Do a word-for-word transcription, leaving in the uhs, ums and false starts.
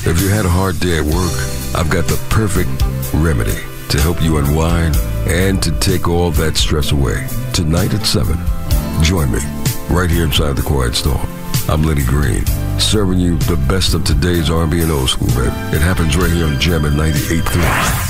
If you had a hard day at work, I've got the perfect remedy to help you unwind and to take all that stress away. Tonight at seven, join me right here inside the Quiet Storm. I'm Lenny Green, serving you the best of today's R and B and old school, baby. It happens right here on Jammin' ninety-eight point three.